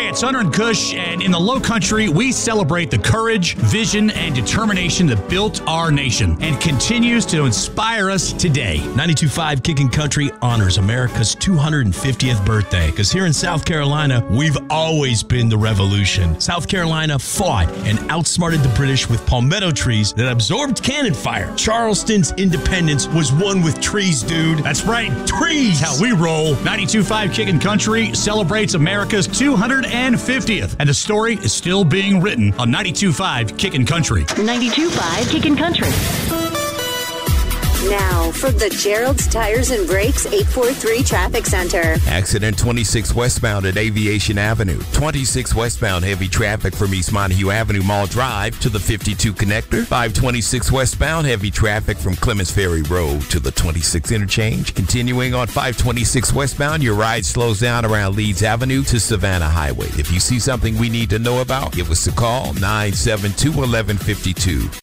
it's Hunter and Kush, and in the Low Country, we celebrate the courage, vision, and determination that built our nation and continues to inspire us today. 92.5 Kickin' Country honors America's 250th birthday, because here in South Carolina, we've always been the revolution. South Carolina fought and outsmarted the British with palmetto trees that absorbed cannon fire. Charleston's independence was won with trees, dude. That's right. Trees. How we roll. 92.5 Kickin' Country celebrates America's 250th, and the story is still being written on 92.5 Kickin' Country. 92.5 Kickin' Country. Now, from the Gerald's Tires and Brakes 843 Traffic Center. Accident 26 westbound at Aviation Avenue. 26 westbound heavy traffic from East Montague Avenue Mall Drive to the 52 connector. 526 westbound heavy traffic from Clements Ferry Road to the 26 interchange. Continuing on 526 westbound, your ride slows down around Leeds Avenue to Savannah Highway. If you see something we need to know about, give us a call, 972-1152.